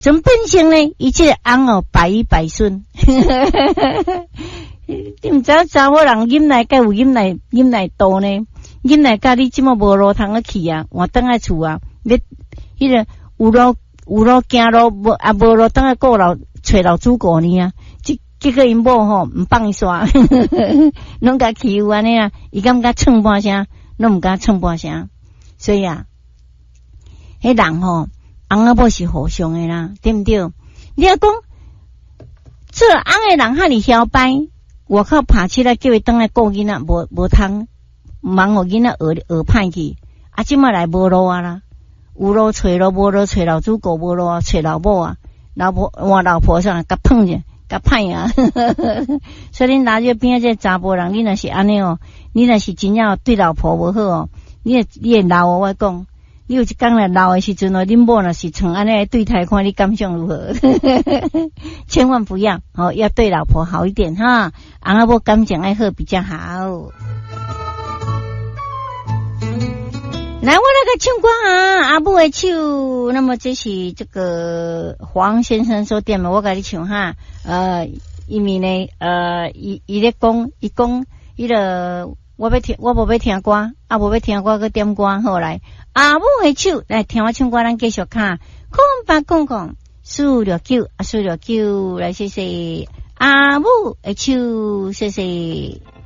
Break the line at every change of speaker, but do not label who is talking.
从本性呢，伊这个翁哦百依百顺。你毋知查某人饮奶该有饮奶多呢？饮奶甲你即么无路通去啊？换倒来厝啊，要迄个有路行路无路倒来顾老找老主顾呢啊！结果因某吼毋放伊煞，拢甲欺负安尼啊！伊感觉蹭半声，拢毋敢蹭半声，所以啊，迄人吼翁仔某是互相的啦，对毋对？你要讲做翁的人哈尼嚣摆，外口拍起来叫伊倒来顾囡仔，无通忙互囡仔学歹去，啊，即摆来无路啊啦，有路找路，无路找老主顾，无路啊找老母啊，老婆换老婆上甲碰者。甲歹啊，所以恁拿这边这查甫人，你若是安尼哦，你若是真正对老婆无好哦，你会老哦，我讲，你有一天来老的时阵哦，恁某若是像安尼对待，看你感想如何？千万不要哦，要对老婆好一点哈，翁仔某感情爱好比较好。来，我来个唱歌啊，阿母的手。那么这是这个黄先生所点的，我甲你唱哈。因为呢，伊咧讲，伊讲，迄个我无要听歌，啊无要听歌，佮点歌好来。阿母的手，来听我唱歌，咱继续看。空吧空空，469啊469，来谢谢阿母的手，谢谢。